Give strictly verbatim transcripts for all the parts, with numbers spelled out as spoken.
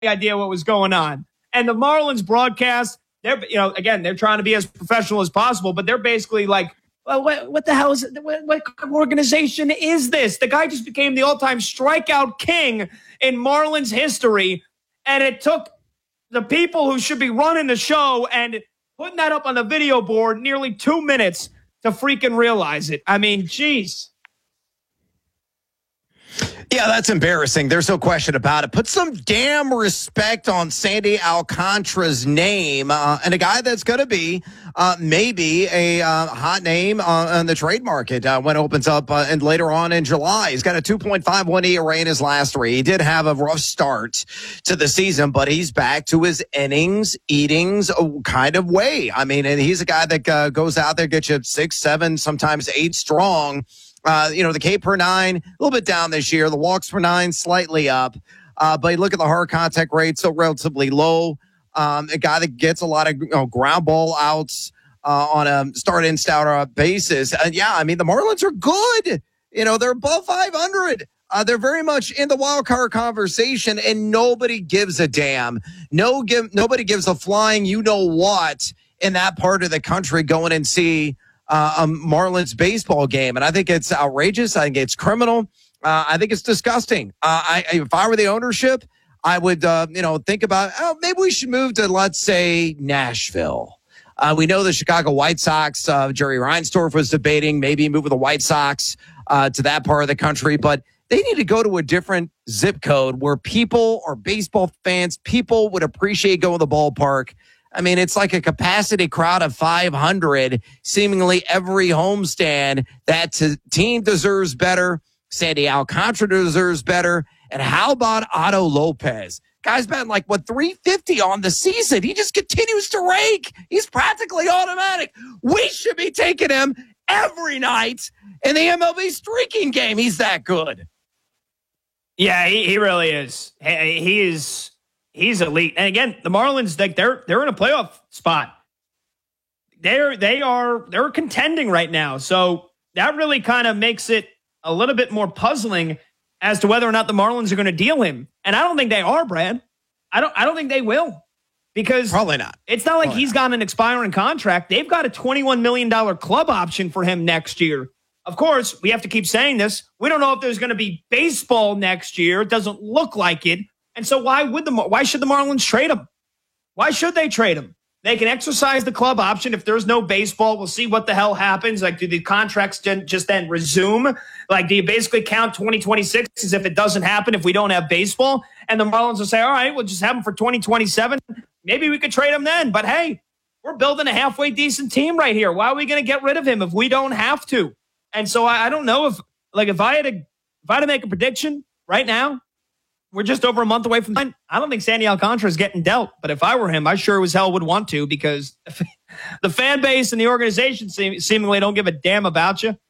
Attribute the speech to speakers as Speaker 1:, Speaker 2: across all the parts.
Speaker 1: idea what was going on. And the Marlins broadcast, they're, you know, again, they're trying to be as professional as possible, but they're basically like, well, what, what the hell is it? What, what organization is this? The guy just became the all-time strikeout king in Marlins history. And it took the people who should be running the show and putting that up on the video board nearly two minutes to freaking realize it. I mean, geez.
Speaker 2: Yeah, that's embarrassing. There's no question about it. Put some damn respect on Sandy Alcantara's name, uh, and a guy that's going to be uh, maybe a uh, hot name uh, on the trade market uh, when it opens up uh, and later on in July. He's got a two point five one E R A in his last three. He did have a rough start to the season, but he's back to his innings, eatings kind of way. I mean, and he's a guy that uh, goes out there, gets you six, seven, sometimes eight strong. Uh, you know, the K per nine, a little bit down this year. The walks per nine, slightly up. Uh, but you look at the hard contact rate, so relatively low. Um, a guy that gets a lot of you know, ground ball outs uh, on a start in, start out basis. Uh, yeah, I mean, the Marlins are good. You know, they're above five hundred. Uh, they're very much in the wild card conversation, and nobody gives a damn. No, give, nobody gives a flying you know what in that part of the country going and see Uh, a Marlins baseball game. And I think it's outrageous. I think it's criminal. Uh, I think it's disgusting. Uh, I, if I were the ownership, I would, uh, you know, think about, oh, maybe we should move to, let's say, Nashville. Uh, we know the Chicago White Sox, uh, Jerry Reinsdorf was debating maybe moving the White Sox uh, to that part of the country, but they need to go to a different zip code where people or baseball fans, people would appreciate going to the ballpark. I mean, it's like a capacity crowd of five hundred, seemingly every homestand. That t- team deserves better. Sandy Alcantara deserves better. And how about Otto Lopez? Guy's been like, what, three fifty on the season. He just continues to rake. He's practically automatic. We should be taking him every night in the M L B streaking game. He's that good.
Speaker 1: Yeah, he, he really is. He, he is... He's elite. And again, the Marlins, like they're they're in a playoff spot. They're they are they're contending right now. So that really kind of makes it a little bit more puzzling as to whether or not the Marlins are going to deal him. And I don't think they are, Brad. I don't I don't think they will. Because
Speaker 2: probably not.
Speaker 1: It's not like
Speaker 2: Probably
Speaker 1: he's
Speaker 2: not.
Speaker 1: got an expiring contract. They've got a twenty-one million dollars club option for him next year. Of course, we have to keep saying this. We don't know if there's going to be baseball next year. It doesn't look like it. And so why would the why should the Marlins trade him? Why should they trade him? They can exercise the club option. If there's no baseball, we'll see what the hell happens. Like, do the contracts just then resume? Like, do you basically count twenty twenty-six as if it doesn't happen if we don't have baseball? And the Marlins will say, all right, we'll just have him for twenty twenty-seven. Maybe we could trade him then. But, hey, we're building a halfway decent team right here. Why are we going to get rid of him if we don't have to? And so I, I don't know if, like, if I had to, if I had to make a prediction right now, we're just over a month away from time. I don't think Sandy Alcantara is getting dealt. But if I were him, I sure as hell would want to, because the fan base and the organization seem, seemingly don't give a damn about you.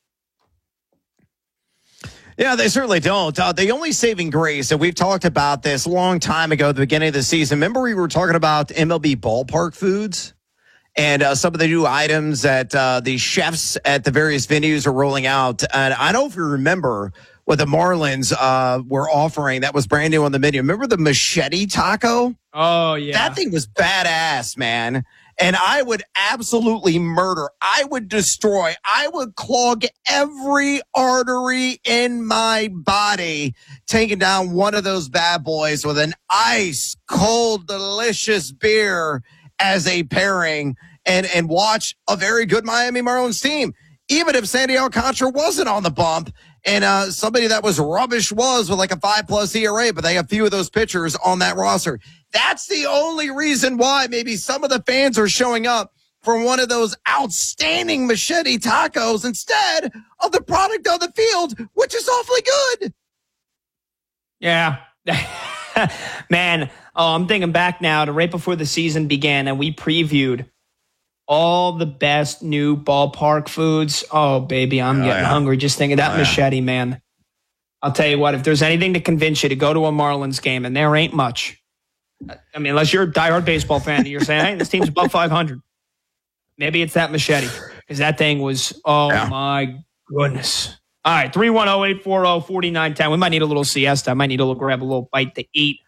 Speaker 2: Yeah, they certainly don't. Uh, the only saving grace, and we've talked about this a long time ago at the beginning of the season. Remember we were talking about M L B ballpark foods and uh, some of the new items that uh, the chefs at the various venues are rolling out. And I don't know if you remember what the Marlins uh, were offering that was brand new on the menu. Remember the machete taco?
Speaker 1: Oh, yeah.
Speaker 2: That thing was badass, man. And I would absolutely murder. I would destroy. I would clog every artery in my body, taking down one of those bad boys with an ice cold, delicious beer as a pairing, and, and watch a very good Miami Marlins team. Even if Sandy Alcantara wasn't on the bump, and uh, somebody that was rubbish was with like a five plus E R A, but they have a few of those pitchers on that roster. That's the only reason why maybe some of the fans are showing up for one of those outstanding machete tacos instead of the product on the field, which is awfully good.
Speaker 1: Yeah. Man, oh, I'm thinking back now to right before the season began, and we previewed all the best new ballpark foods. Oh, baby, I'm oh, getting yeah. hungry just thinking of that oh, machete, yeah. man. I'll tell you what, if there's anything to convince you to go to a Marlins game, and there ain't much. I mean, unless you're a diehard baseball fan and you're saying, hey, this team's above five hundred. Maybe it's that machete, because that thing was, oh, yeah. my goodness. All right, three one zero, eight four zero, four nine one zero. We might need a little siesta. I might need to grab a little bite to eat.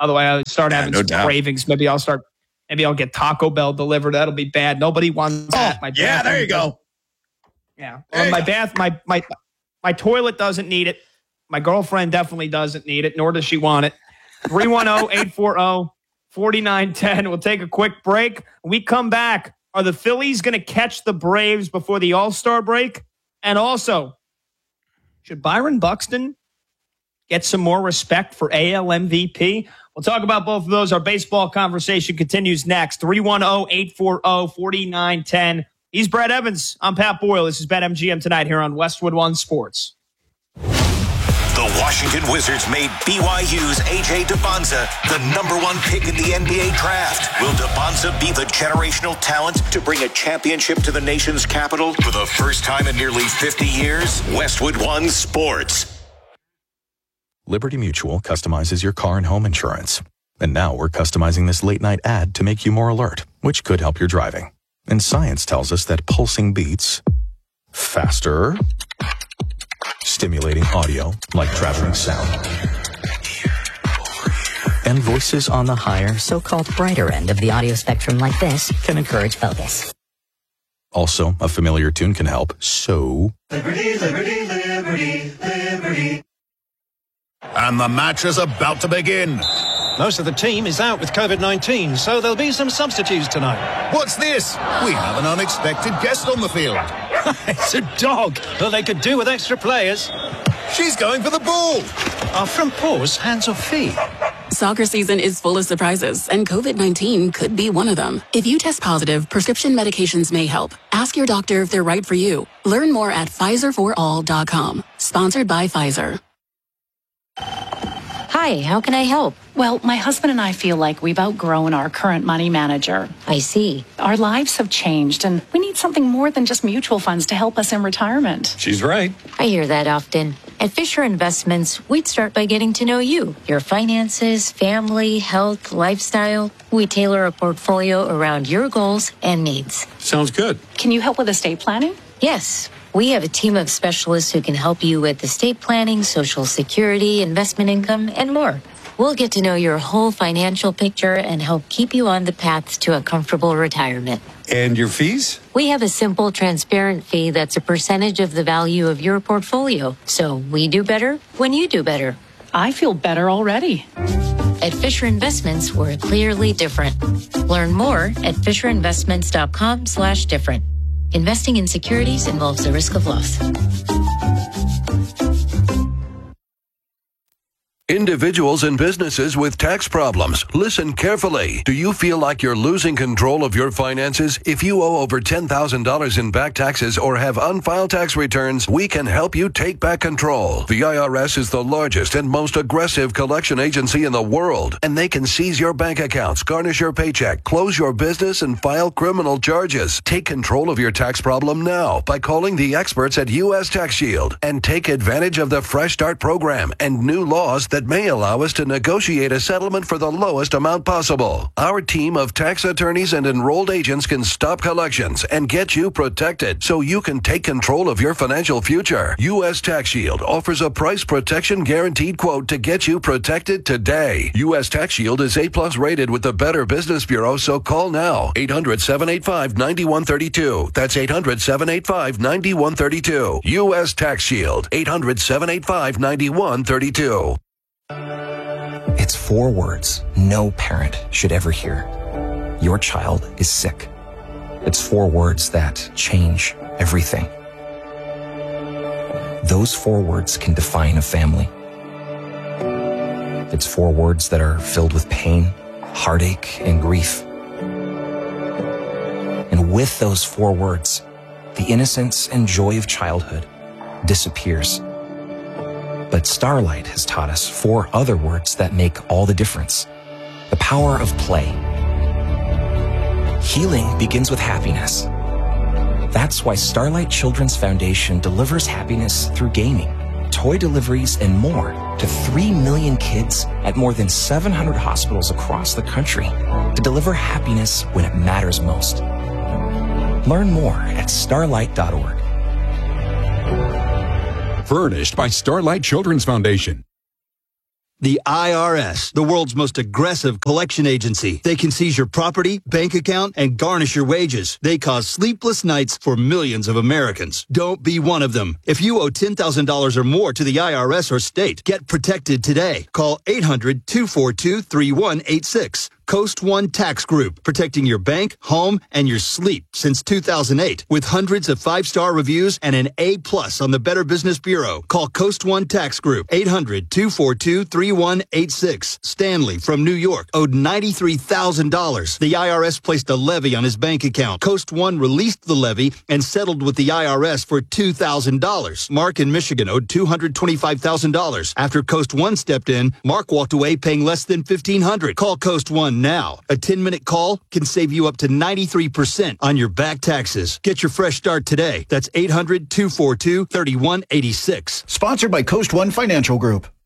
Speaker 1: Otherwise, I would start
Speaker 2: Yeah,
Speaker 1: having
Speaker 2: no
Speaker 1: some
Speaker 2: doubt.
Speaker 1: cravings. Maybe I'll start. Maybe I'll get Taco Bell delivered. That'll be bad. Nobody wants that. My
Speaker 2: Yeah,
Speaker 1: bathroom
Speaker 2: there you go.
Speaker 1: Yeah.
Speaker 2: There
Speaker 1: Or
Speaker 2: you
Speaker 1: my
Speaker 2: go.
Speaker 1: bath, my my my toilet doesn't need it. My girlfriend definitely doesn't need it, nor does she want it. three one zero, eight four zero, four nine one zero. We'll take a quick break. When we come back, are the Phillies going to catch the Braves before the All-Star break? And also, should Byron Buxton get some more respect for A L M V P? We'll talk about both of those. Our baseball conversation continues next. three one zero, eight four zero, four nine one zero. He's Brad Evans. I'm Pat Boyle. This is BetMGM tonight here on Westwood One Sports.
Speaker 3: The Washington Wizards made B Y U's A J Dubonza the number one pick in the N B A draft. Will Dubonza be the generational talent to bring a championship to the nation's capital for the first time in nearly fifty years? Westwood One Sports.
Speaker 4: Liberty Mutual customizes your car and home insurance. And now we're customizing this late night ad to make you more alert, which could help your driving. And science tells us that pulsing beats faster, stimulating audio like traveling sound, and voices on the higher,
Speaker 5: so-called brighter end of the audio spectrum like this can encourage focus.
Speaker 4: also a familiar tune can help. So
Speaker 6: Liberty, liberty, liberty, liberty.
Speaker 7: And the match is about to begin.
Speaker 8: Most of the team is out with COVID nineteen, so there'll be some substitutes tonight.
Speaker 7: What's this? We have an unexpected guest on the field.
Speaker 8: It's a dog, but they could do with extra players.
Speaker 7: She's going for the ball.
Speaker 8: Our front paws, hands or feet?
Speaker 9: Soccer season is full of surprises, and COVID nineteen could be one of them. If you test positive, prescription medications may help. Ask your doctor if they're right for you. Learn more at Pfizer for all dot com. Sponsored by Pfizer.
Speaker 5: Hi, how can I help?
Speaker 10: Well, my husband and I feel like we've outgrown our current money manager.
Speaker 5: I see.
Speaker 10: Our lives have changed, and we need something more than just mutual funds to help us in retirement.
Speaker 8: She's right.
Speaker 5: I hear that often. At Fisher Investments, we'd start by getting to know you, your finances, family, health, lifestyle. We tailor a portfolio around your goals and needs.
Speaker 8: Sounds good.
Speaker 10: Can you help with estate planning?
Speaker 5: Yes, we have a team of specialists who can help you with estate planning, Social Security, investment income, and more. We'll get to know your whole financial picture and help keep you on the path to a comfortable retirement.
Speaker 8: And your fees?
Speaker 5: We have a simple, transparent fee that's a percentage of the value of your portfolio. So we do better when you do better.
Speaker 10: I feel better already.
Speaker 5: At Fisher Investments, we're clearly different. Learn more at FisherInvestments.com slash different. Investing in securities involves the risk of loss.
Speaker 11: Individuals and businesses with tax problems, listen carefully. Do you feel like you're losing control of your finances? If you owe over ten thousand dollars in back taxes or have unfiled tax returns, we can help you take back control. The I R S is the largest and most aggressive collection agency in the world, and they can seize your bank accounts, garnish your paycheck, close your business, and file criminal charges. Take control of your tax problem now by calling the experts at U S Tax Shield and take advantage of the Fresh Start program and new laws that may allow us to negotiate a settlement for the lowest amount possible. Our team of tax attorneys and enrolled agents can stop collections and get you protected so you can take control of your financial future. U S Tax Shield offers a price protection guaranteed quote to get you protected today. U S Tax Shield is A plus rated with the Better Business Bureau, so call now. eight hundred, seven eight five, nine one three two. That's eight hundred, seven eight five, nine one three two. U S Tax Shield. eight hundred, seven eight five, nine one three two.
Speaker 12: It's four words no parent should ever hear. Your child is sick. It's four words that change everything. Those four words can define a family. It's four words that are filled with pain, heartache, and grief. And with those four words, the innocence and joy of childhood disappears. But Starlight has taught us four other words that make all the difference. The power of play. Healing begins with happiness. That's why Starlight Children's Foundation delivers happiness through gaming, toy deliveries, and more to three million kids at more than seven hundred hospitals across the country to deliver happiness when it matters most. Learn more at starlight dot org.
Speaker 13: Furnished by Starlight Children's Foundation. The I R S, the world's most aggressive collection agency. They can seize your property, bank account, and garnish your wages. They cause sleepless nights for millions of Americans. Don't be one of them. If you owe ten thousand dollars or more to the I R S or state, get protected today. Call eight hundred, two four two, three one eight six. Coast One Tax Group, protecting your bank, home, and your sleep since two thousand eight. With hundreds of five-star reviews and an A plus on the Better Business Bureau. Call Coast One Tax Group, eight hundred, two four two, three one eight six. Stanley from New York owed ninety-three thousand dollars. The I R S placed a levy on his bank account. Coast One released the levy and settled with the I R S for two thousand dollars. Mark in Michigan owed two hundred twenty-five thousand dollars. After Coast One stepped in, Mark walked away paying less than fifteen hundred dollars. Call Coast One now. A ten-minute call can save you up to ninety-three percent on your back taxes. Get your fresh start today. That's eight hundred, two four two, three one eight six.
Speaker 14: Sponsored by Coast One Financial Group.